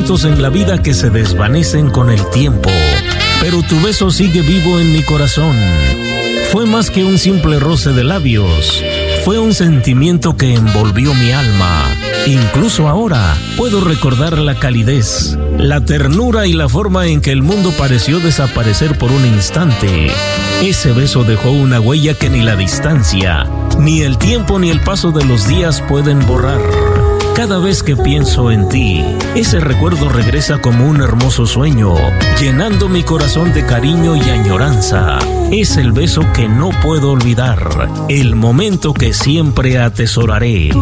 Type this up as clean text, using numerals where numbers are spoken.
momentos en la vida que se desvanecen con el tiempo, pero tu beso sigue vivo en mi corazón. Fue más que un simple roce de labios, fue un sentimiento que envolvió mi alma. Incluso ahora puedo recordar la calidez, la ternura y la forma en que el mundo pareció desaparecer por un instante. Ese beso dejó una huella que ni la distancia, ni el tiempo ni el paso de los días pueden borrar. Cada vez que pienso en ti, ese recuerdo regresa como un hermoso sueño, llenando mi corazón de cariño y añoranza. Es el beso que no puedo olvidar, el momento que siempre atesoraré.